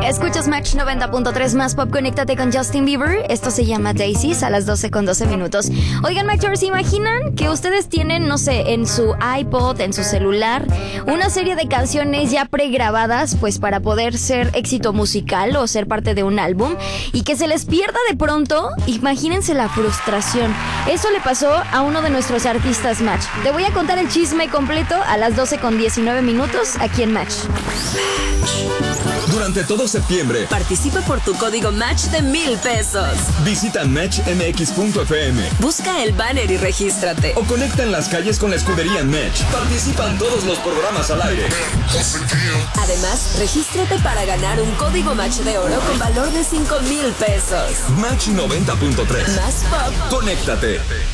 Escuchas Match 90.3 más pop, conéctate con Justin Bieber. Esto se llama Daisies a las 12:12. Oigan, Matchers, ¿se imaginan que ustedes tienen, no sé, en su iPod, en su celular, una serie de canciones ya pregrabadas, pues para poder ser éxito musical o ser parte de un álbum, y que se les pierda de pronto? Imagínense la frustración. Eso le pasó a uno de nuestros artistas Match. Te voy a contar el chisme completo a las 12:19 aquí en Match. Durante todo septiembre, participa por tu código Match de 1,000 pesos. Visita matchmx.fm. Busca el banner y regístrate. O conecta en las calles con la escudería Match. Participan todos los programas al aire. Además, regístrate para ganar un código Match de oro con valor de 5,000 pesos. Match 90.3. Más pop. Conéctate.